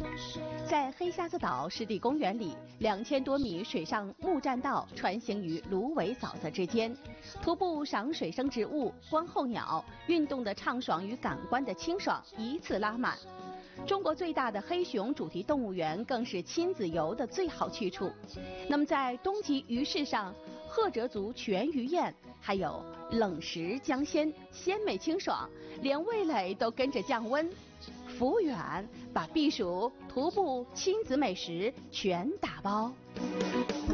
在黑瞎子岛湿地公园里，2000多米水上木栈道穿行于芦苇沼泽之间，徒步赏水生植物、观候鸟，运动的畅爽与感官的清爽一次拉满。中国最大的黑熊主题动物园更是亲子游的最好去处。那么在东极鱼市上，赫哲族全鱼宴，还有冷食江鲜，鲜美清爽，连味蕾都跟着降温。服务员把避暑、徒步、亲子美食全打包。